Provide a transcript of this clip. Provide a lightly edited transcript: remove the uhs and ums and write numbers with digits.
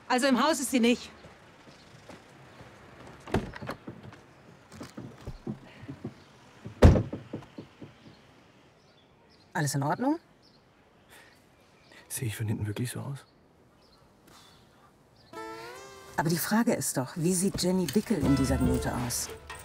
Also im Haus ist sie nicht. Alles in Ordnung? Sehe ich von hinten wirklich so aus? Aber die Frage ist doch, wie sieht Jenny Bickel in dieser Minute aus?